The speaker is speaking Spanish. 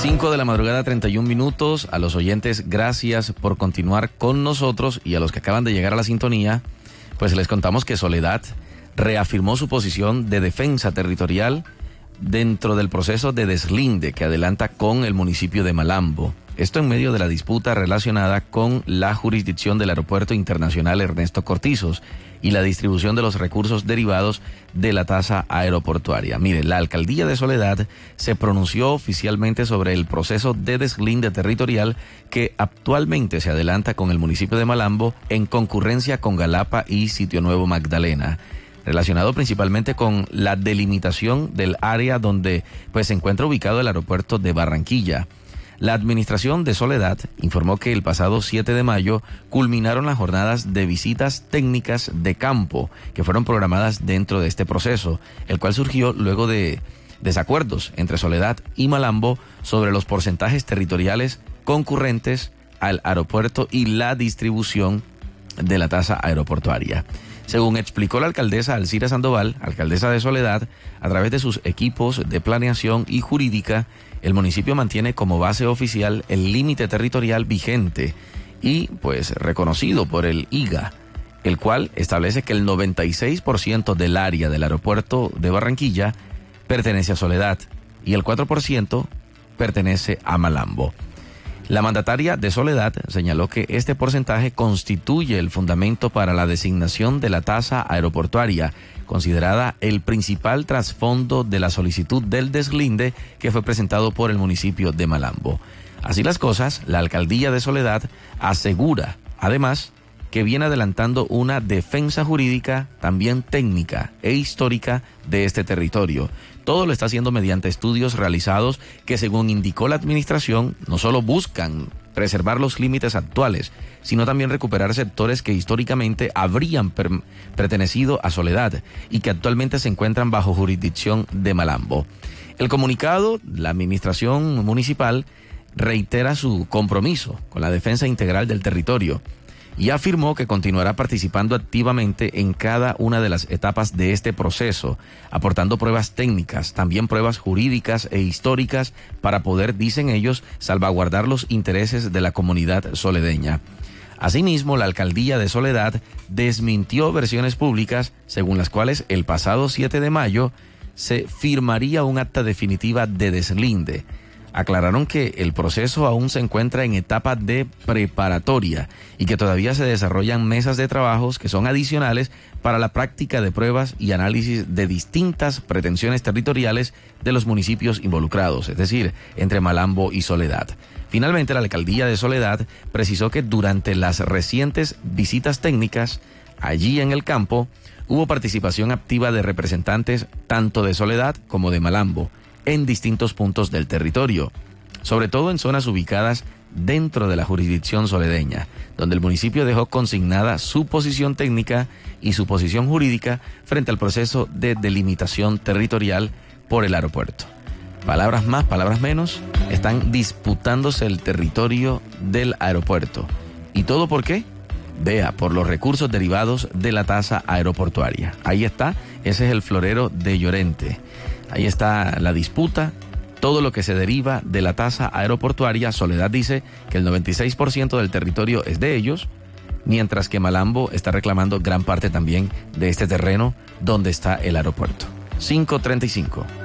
5 de la madrugada, 31 minutos. A los oyentes, gracias por continuar con nosotros, y a los que acaban de llegar a la sintonía, pues les contamos que Soledad reafirmó su posición de defensa territorial dentro del proceso de deslinde que adelanta con el municipio de Malambo. Esto en medio de la disputa relacionada con la jurisdicción del Aeropuerto Internacional Ernesto Cortizos y la distribución de los recursos derivados de la tasa aeroportuaria. Mire, la alcaldía de Soledad se pronunció oficialmente sobre el proceso de deslinde territorial que actualmente se adelanta con el municipio de Malambo en concurrencia con Galapa y Sitio Nuevo Magdalena, relacionado principalmente con la delimitación del área donde pues se encuentra ubicado el aeropuerto de Barranquilla. La administración de Soledad informó que el pasado 7 de mayo culminaron las jornadas de visitas técnicas de campo que fueron programadas dentro de este proceso, el cual surgió luego de desacuerdos entre Soledad y Malambo sobre los porcentajes territoriales concurrentes al aeropuerto y la distribución de la tasa aeroportuaria. Según explicó la alcaldesa Alcira Sandoval, alcaldesa de Soledad, a través de sus equipos de planeación y jurídica, el municipio mantiene como base oficial el límite territorial vigente y pues reconocido por el IGA, el cual establece que el 96% del área del aeropuerto de Barranquilla pertenece a Soledad y el 4% pertenece a Malambo. La mandataria de Soledad señaló que este porcentaje constituye el fundamento para la designación de la tasa aeroportuaria, considerada el principal trasfondo de la solicitud del deslinde que fue presentado por el municipio de Malambo. Así las cosas, la alcaldía de Soledad asegura, además, que viene adelantando una defensa jurídica, también técnica e histórica de este territorio. Todo lo está haciendo mediante estudios realizados que, según indicó la administración, no solo buscan preservar los límites actuales, sino también recuperar sectores que históricamente habrían pertenecido a Soledad y que actualmente se encuentran bajo jurisdicción de Malambo. El comunicado, la administración municipal reitera su compromiso con la defensa integral del territorio y afirmó que continuará participando activamente en cada una de las etapas de este proceso, aportando pruebas técnicas, también pruebas jurídicas e históricas para poder, dicen ellos, salvaguardar los intereses de la comunidad soledeña. Asimismo, la alcaldía de Soledad desmintió versiones públicas según las cuales el pasado 7 de mayo se firmaría un acta definitiva de deslinde. Aclararon que el proceso aún se encuentra en etapa de preparatoria y que todavía se desarrollan mesas de trabajos que son adicionales para la práctica de pruebas y análisis de distintas pretensiones territoriales de los municipios involucrados, es decir, entre Malambo y Soledad. Finalmente, la alcaldía de Soledad precisó que durante las recientes visitas técnicas allí en el campo hubo participación activa de representantes tanto de Soledad como de Malambo en distintos puntos del territorio, sobre todo en zonas ubicadas dentro de la jurisdicción soledeña, donde el municipio dejó consignada su posición técnica y su posición jurídica frente al proceso de delimitación territorial por el aeropuerto. Palabras más, palabras menos, están disputándose el territorio del aeropuerto. ¿Y todo por qué? Vea, por los recursos derivados de la tasa aeroportuaria. Ahí está, ese es el florero de Llorente. Ahí está la disputa, todo lo que se deriva de la tasa aeroportuaria. Soledad dice que el 96% del territorio es de ellos, mientras que Malambo está reclamando gran parte también de este terreno donde está el aeropuerto. 5:35.